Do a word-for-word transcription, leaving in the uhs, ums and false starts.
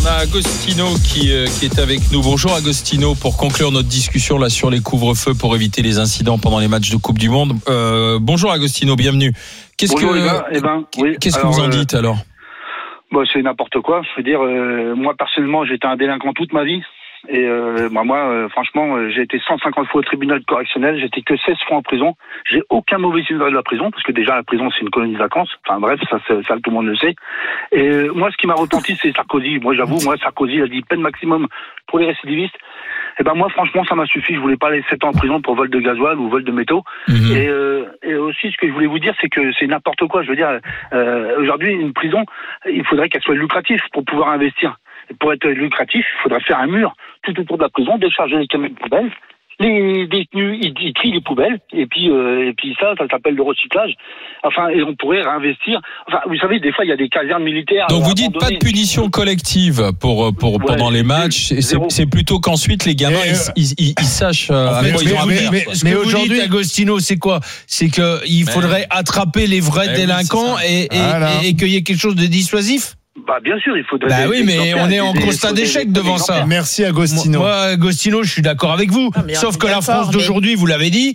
a Agostino qui, euh, qui est avec nous. Bonjour Agostino, pour conclure notre discussion là sur les couvre-feux pour éviter les incidents pendant les matchs de Coupe du Monde. Euh, bonjour Agostino, bienvenue. Qu'est-ce bonjour que, les gars, eh ben, oui. Qu'est-ce alors, que vous en euh, dites alors? Bon, c'est n'importe quoi. Je veux dire, euh, moi personnellement, j'étais un délinquant toute ma vie. Et euh, bah, moi, euh, franchement, euh, j'ai été cent cinquante fois au tribunal correctionnel, j'étais que seize fois en prison. J'ai aucun mauvais souvenir de la prison, parce que déjà la prison c'est une colonie de vacances. Enfin bref, ça, ça, ça tout le monde le sait. Et euh, moi, ce qui m'a repenti, c'est Sarkozy. Moi, j'avoue, moi Sarkozy a dit peine maximum pour les récidivistes. Et ben moi, franchement, ça m'a suffi. Je voulais pas aller sept ans en prison pour vol de gasoil ou vol de métaux. Mmh. Et, euh, et aussi, ce que je voulais vous dire, c'est que c'est n'importe quoi. Je veux dire, euh, aujourd'hui, une prison, il faudrait qu'elle soit lucrative pour pouvoir investir. Et pour être lucratif, il faudrait faire un mur tout autour de la prison, décharger les camions de poubelles. Les détenus, ils, ils trient les poubelles, et puis, euh, et puis ça, ça s'appelle le recyclage. Enfin, et on pourrait réinvestir. Enfin, vous savez, des fois, il y a des casernes militaires. Donc, vous dites pas de punition collective pour, pour, ouais, pendant les matchs. C'est, c'est plutôt qu'ensuite, les gamins, euh, ils, ils, ils sachent euh, à quoi ils ont affaire. Mais, mais, ce mais que aujourd'hui, vous dites, Agostino, c'est quoi? C'est qu'il faudrait mais... attraper les vrais mais délinquants oui, et, et, voilà. et, et qu'il y ait quelque chose de dissuasif? Bah bien sûr, il faudrait. Bah oui, mais on est en constat d'échec devant ça. Merci Agostino. Moi, Agostino, je suis d'accord avec vous. Non, Sauf que la France d'aujourd'hui, vous l'avez dit,